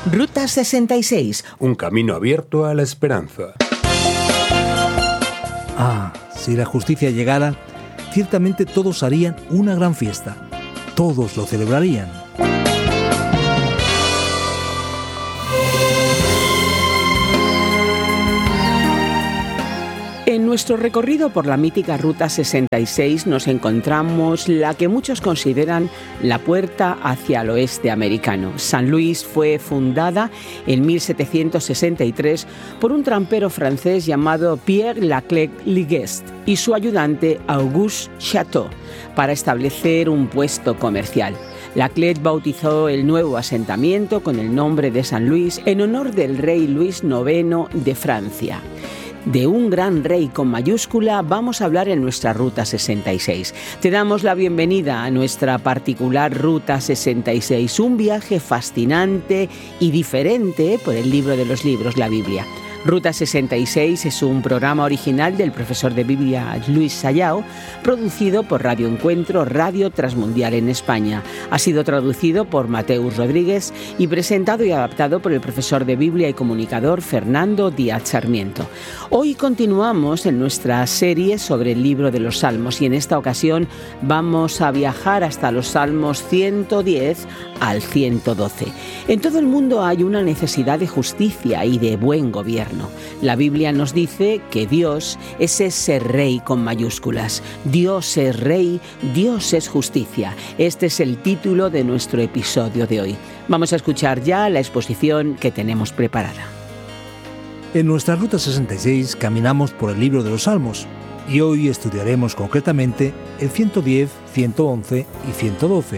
Ruta 66. Un camino abierto a la esperanza. Si la justicia llegara, ciertamente todos harían una gran fiesta. Todos lo celebrarían. En nuestro recorrido por la mítica Ruta 66 nos encontramos la que muchos consideran la puerta hacia el oeste americano. San Luis fue fundada en 1763 por un trampero francés llamado Pierre Laclede Liguest y su ayudante Auguste Chateau para establecer un puesto comercial. Laclede bautizó el nuevo asentamiento con el nombre de San Luis en honor del rey Luis IX de Francia. De un gran rey con mayúscula vamos a hablar en nuestra Ruta 66. Te damos la bienvenida a nuestra particular Ruta 66, un viaje fascinante y diferente por el libro de los libros, la Biblia. Ruta 66 es un programa original del profesor de Biblia Luis Sayao, producido por Radio Encuentro, Radio Transmundial en España. Ha sido traducido por Mateus Rodríguez y presentado y adaptado por el profesor de Biblia y comunicador Fernando Díaz Sarmiento. Hoy continuamos en nuestra serie sobre el libro de los Salmos y en esta ocasión vamos a viajar hasta los Salmos 110 al 112. En todo el mundo hay una necesidad de justicia y de buen gobierno. La Biblia nos dice que Dios es ese rey con mayúsculas. Dios es rey, Dios es justicia. Este es el título de nuestro episodio de hoy. Vamos a escuchar ya la exposición que tenemos preparada. En nuestra Ruta 66 caminamos por el libro de los Salmos y hoy estudiaremos concretamente el 110, 111 y 112.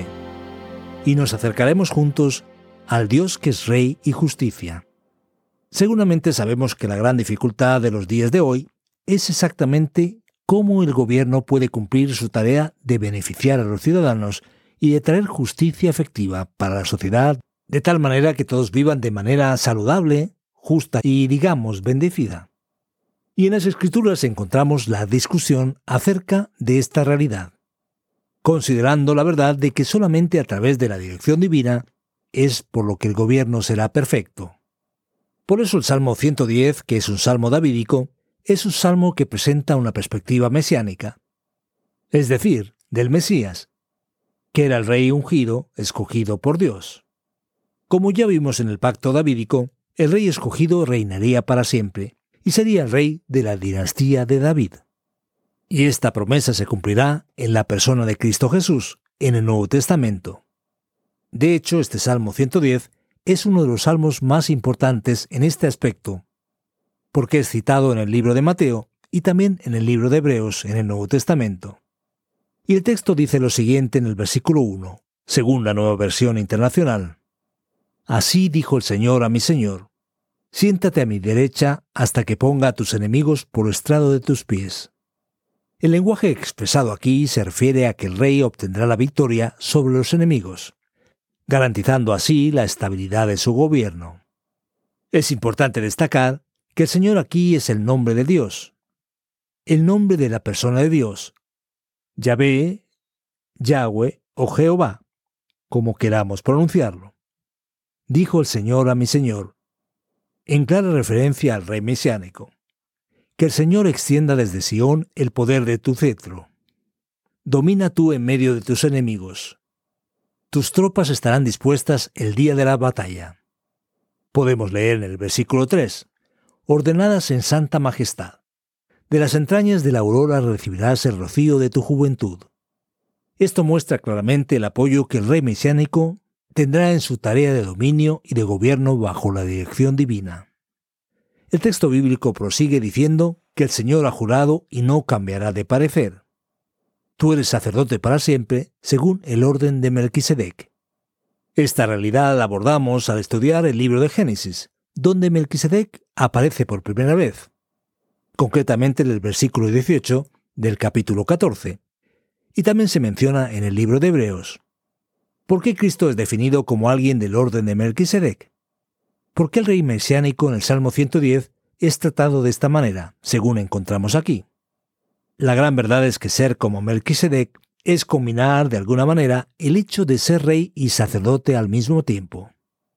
Y nos acercaremos juntos al Dios que es rey y justicia. Seguramente sabemos que la gran dificultad de los días de hoy es exactamente cómo el gobierno puede cumplir su tarea de beneficiar a los ciudadanos y de traer justicia efectiva para la sociedad, de tal manera que todos vivan de manera saludable, justa y, digamos, bendecida. Y en las Escrituras encontramos la discusión acerca de esta realidad, considerando la verdad de que solamente a través de la dirección divina es por lo que el gobierno será perfecto. Por eso el Salmo 110, que es un salmo davídico, es un salmo que presenta una perspectiva mesiánica, es decir, del Mesías, que era el rey ungido, escogido por Dios. Como ya vimos en el pacto davídico, el rey escogido reinaría para siempre y sería el rey de la dinastía de David. Y esta promesa se cumplirá en la persona de Cristo Jesús, en el Nuevo Testamento. De hecho, este Salmo 110 es uno de los salmos más importantes en este aspecto, porque es citado en el libro de Mateo y también en el libro de Hebreos en el Nuevo Testamento. Y el texto dice lo siguiente en el versículo 1, según la Nueva Versión Internacional. Así dijo el Señor a mi Señor, siéntate a mi derecha hasta que ponga a tus enemigos por estrado de tus pies. El lenguaje expresado aquí se refiere a que el rey obtendrá la victoria sobre los enemigos, garantizando así la estabilidad de su gobierno. Es importante destacar que el Señor aquí es el nombre de Dios, el nombre de la persona de Dios, Yahvé, Yahweh o Jehová, como queramos pronunciarlo. Dijo el Señor a mi Señor, en clara referencia al rey mesiánico, que el Señor extienda desde Sión el poder de tu cetro. Domina tú en medio de tus enemigos. Tus tropas estarán dispuestas el día de la batalla. Podemos leer en el versículo 3, ordenadas en santa majestad. De las entrañas de la aurora recibirás el rocío de tu juventud. Esto muestra claramente el apoyo que el rey mesiánico tendrá en su tarea de dominio y de gobierno bajo la dirección divina. El texto bíblico prosigue diciendo que el Señor ha jurado y no cambiará de parecer. Tú eres sacerdote para siempre, según el orden de Melquisedec. Esta realidad la abordamos al estudiar el libro de Génesis, donde Melquisedec aparece por primera vez, concretamente en el versículo 18 del capítulo 14, y también se menciona en el libro de Hebreos. ¿Por qué Cristo es definido como alguien del orden de Melquisedec? ¿Por qué el rey mesiánico en el Salmo 110 es tratado de esta manera, según encontramos aquí? La gran verdad es que ser como Melquisedec es combinar de alguna manera el hecho de ser rey y sacerdote al mismo tiempo.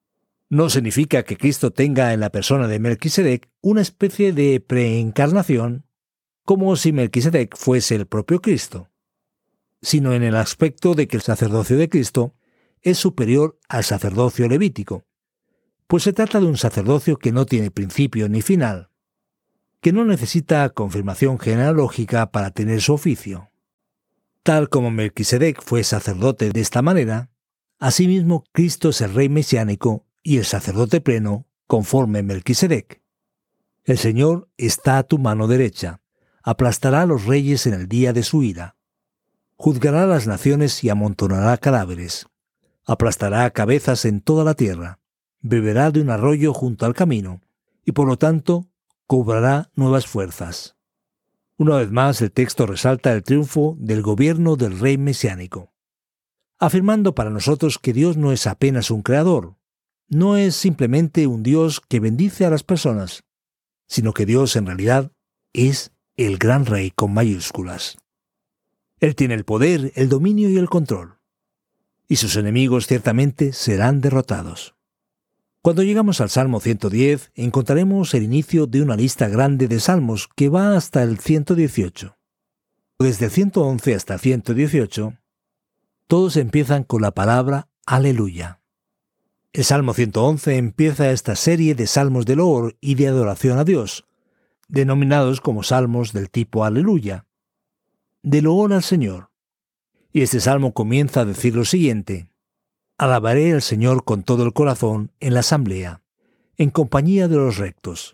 No significa que Cristo tenga en la persona de Melquisedec una especie de preencarnación, como si Melquisedec fuese el propio Cristo, sino en el aspecto de que el sacerdocio de Cristo es superior al sacerdocio levítico, pues se trata de un sacerdocio que no tiene principio ni final, que no necesita confirmación genealógica para tener su oficio. Tal como Melquisedec fue sacerdote de esta manera, asimismo Cristo es el Rey mesiánico y el sacerdote pleno conforme Melquisedec. El Señor está a tu mano derecha, aplastará a los reyes en el día de su ira, juzgará a las naciones y amontonará cadáveres, aplastará cabezas en toda la tierra, beberá de un arroyo junto al camino, y por lo tanto cobrará nuevas fuerzas. Una vez más, el texto resalta el triunfo del gobierno del Rey mesiánico, afirmando para nosotros que Dios no es apenas un creador, no es simplemente un Dios que bendice a las personas, sino que Dios en realidad es el gran Rey con mayúsculas. Él tiene el poder, el dominio y el control, y sus enemigos ciertamente serán derrotados. Cuando llegamos al Salmo 110, encontraremos el inicio de una lista grande de salmos que va hasta el 118. Desde el 111 hasta el 118, todos empiezan con la palabra Aleluya. El Salmo 111 empieza esta serie de salmos de loor y de adoración a Dios, denominados como salmos del tipo Aleluya, de loor al Señor. Y este salmo comienza a decir lo siguiente: Alabaré al Señor con todo el corazón en la asamblea, en compañía de los rectos.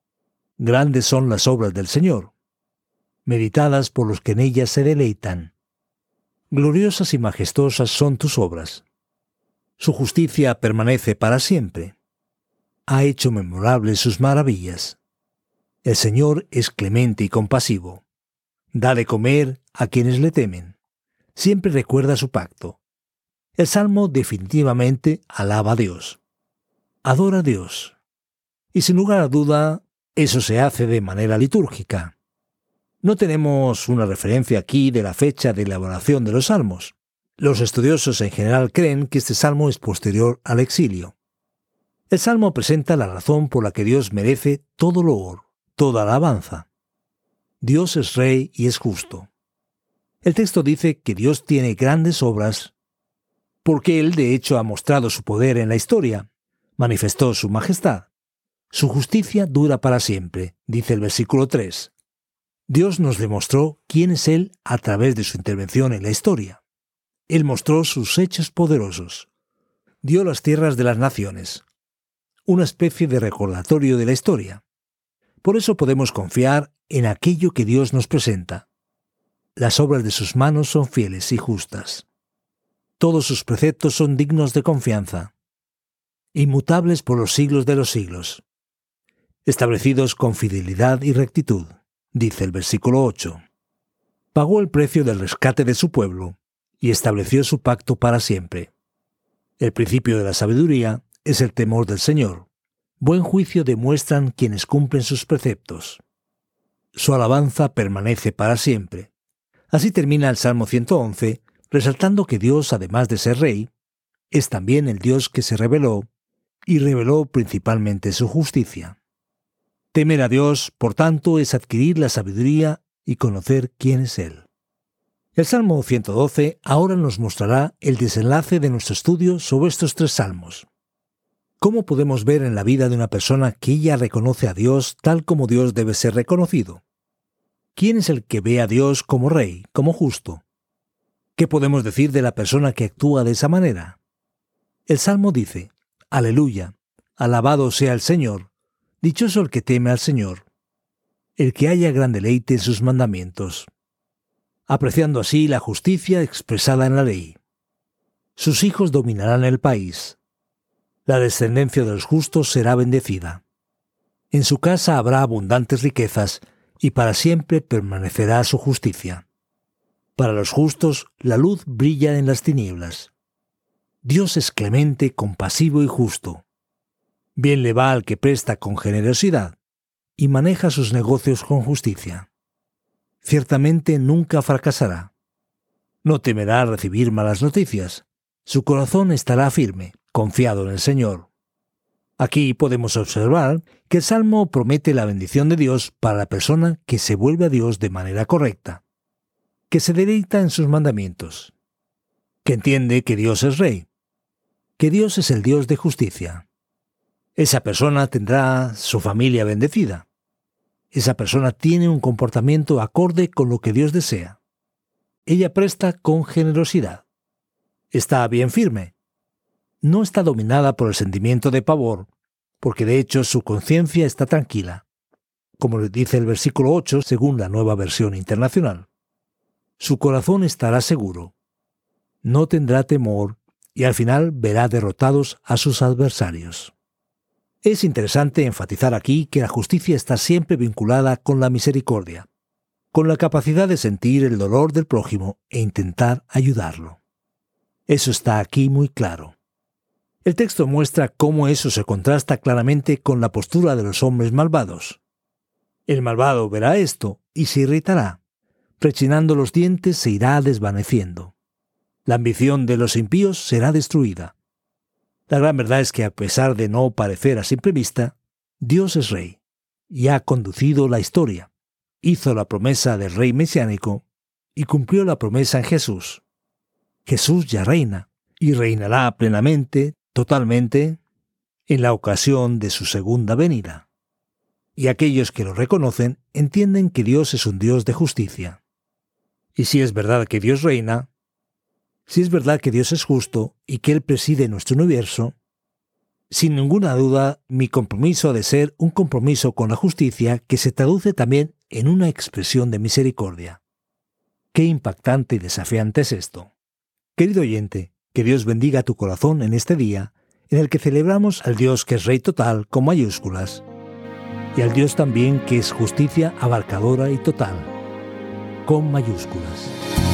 Grandes son las obras del Señor, meditadas por los que en ellas se deleitan. Gloriosas y majestuosas son tus obras. Su justicia permanece para siempre. Ha hecho memorables sus maravillas. El Señor es clemente y compasivo. Da de comer a quienes le temen. Siempre recuerda su pacto. El Salmo definitivamente alaba a Dios. Adora a Dios. Y sin lugar a duda, eso se hace de manera litúrgica. No tenemos una referencia aquí de la fecha de elaboración de los salmos. Los estudiosos en general creen que este salmo es posterior al exilio. El salmo presenta la razón por la que Dios merece todo loor, toda alabanza. Dios es Rey y es justo. El texto dice que Dios tiene grandes obras porque Él de hecho ha mostrado su poder en la historia, manifestó su majestad. Su justicia dura para siempre, dice el versículo 3. Dios nos demostró quién es Él a través de su intervención en la historia. Él mostró sus hechos poderosos. Dio las tierras de las naciones. Una especie de recordatorio de la historia. Por eso podemos confiar en aquello que Dios nos presenta. Las obras de sus manos son fieles y justas. Todos sus preceptos son dignos de confianza, inmutables por los siglos de los siglos, establecidos con fidelidad y rectitud, dice el versículo 8. Pagó el precio del rescate de su pueblo y estableció su pacto para siempre. El principio de la sabiduría es el temor del Señor. Buen juicio demuestran quienes cumplen sus preceptos. Su alabanza permanece para siempre. Así termina el Salmo 111, resaltando que Dios, además de ser Rey, es también el Dios que se reveló, y reveló principalmente su justicia. Temer a Dios, por tanto, es adquirir la sabiduría y conocer quién es Él. El Salmo 112 ahora nos mostrará el desenlace de nuestro estudio sobre estos tres salmos. ¿Cómo podemos ver en la vida de una persona que ella reconoce a Dios tal como Dios debe ser reconocido? ¿Quién es el que ve a Dios como Rey, como justo? ¿Qué podemos decir de la persona que actúa de esa manera? El Salmo dice: Aleluya, alabado sea el Señor, dichoso el que teme al Señor, el que haya gran deleite en sus mandamientos, apreciando así la justicia expresada en la ley. Sus hijos dominarán el país. La descendencia de los justos será bendecida. En su casa habrá abundantes riquezas, y para siempre permanecerá su justicia. Para los justos, la luz brilla en las tinieblas. Dios es clemente, compasivo y justo. Bien le va al que presta con generosidad y maneja sus negocios con justicia. Ciertamente nunca fracasará. No temerá recibir malas noticias. Su corazón estará firme, confiado en el Señor. Aquí podemos observar que el Salmo promete la bendición de Dios para la persona que se vuelve a Dios de manera correcta, que se deleita en sus mandamientos, que entiende que Dios es Rey, que Dios es el Dios de justicia. Esa persona tendrá su familia bendecida. Esa persona tiene un comportamiento acorde con lo que Dios desea. Ella presta con generosidad. Está bien firme. No está dominada por el sentimiento de pavor, porque de hecho su conciencia está tranquila, como le dice el versículo 8 según la Nueva Versión Internacional. Su corazón estará seguro. No tendrá temor y al final verá derrotados a sus adversarios. Es interesante enfatizar aquí que la justicia está siempre vinculada con la misericordia, con la capacidad de sentir el dolor del prójimo e intentar ayudarlo. Eso está aquí muy claro. El texto muestra cómo eso se contrasta claramente con la postura de los hombres malvados. El malvado verá esto y se irritará. Rechinando los dientes se irá desvaneciendo. La ambición de los impíos será destruida. La gran verdad es que a pesar de no parecer a simple vista, Dios es Rey y ha conducido la historia. Hizo la promesa del Rey mesiánico y cumplió la promesa en Jesús. Jesús ya reina y reinará plenamente, totalmente, en la ocasión de su segunda venida. Y aquellos que lo reconocen entienden que Dios es un Dios de justicia. Y si es verdad que Dios reina, si es verdad que Dios es justo y que Él preside nuestro universo, sin ninguna duda mi compromiso ha de ser un compromiso con la justicia que se traduce también en una expresión de misericordia. Qué impactante y desafiante es esto. Querido oyente, que Dios bendiga tu corazón en este día en el que celebramos al Dios que es Rey total con mayúsculas y al Dios también que es justicia abarcadora y total con mayúsculas.